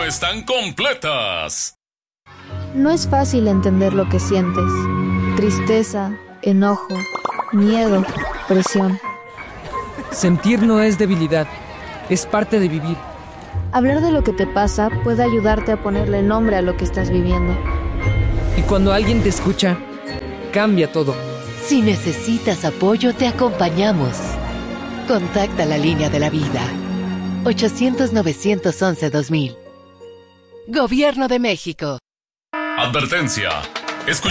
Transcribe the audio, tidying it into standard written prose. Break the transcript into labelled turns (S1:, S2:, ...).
S1: no están completas.
S2: No es fácil entender lo que sientes. Tristeza, enojo, miedo, presión.
S3: Sentir no es debilidad, es parte de vivir.
S2: Hablar de lo que te pasa puede ayudarte a ponerle nombre a lo que estás viviendo.
S3: Y cuando alguien te escucha, cambia todo.
S4: Si necesitas apoyo, te acompañamos. Contacta la línea de la vida. 800-911-2000. Gobierno de México.
S1: Advertencia. Escuchar